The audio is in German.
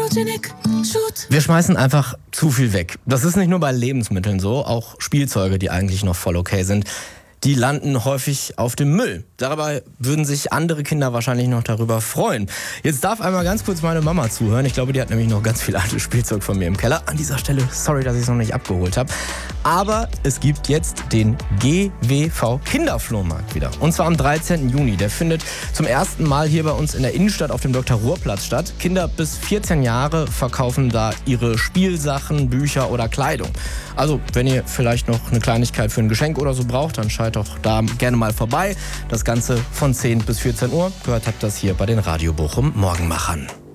Wir schmeißen einfach zu viel weg. Das ist nicht nur bei Lebensmitteln so, auch Spielzeuge, die eigentlich noch voll okay sind, die landen häufig auf dem Müll. Dabei würden sich andere Kinder wahrscheinlich noch darüber freuen. Jetzt darf einmal ganz kurz meine Mama zuhören. Ich glaube, die hat nämlich noch ganz viel altes Spielzeug von mir im Keller. An dieser Stelle, sorry, dass ich es noch nicht abgeholt habe. Aber es gibt jetzt den GWV Kinderflohmarkt wieder. Und zwar am 13. Juni. Der findet zum ersten Mal hier bei uns in der Innenstadt auf dem Dr.-Ruhr-Platz statt. Kinder bis 14 Jahre verkaufen da ihre Spielsachen, Bücher oder Kleidung. Also, wenn ihr vielleicht noch eine Kleinigkeit für ein Geschenk oder so braucht, dann schaut doch da gerne mal vorbei. Das Ganze von 10 bis 14 Uhr. Gehört habt das hier bei den Radio Bochum Morgenmachern.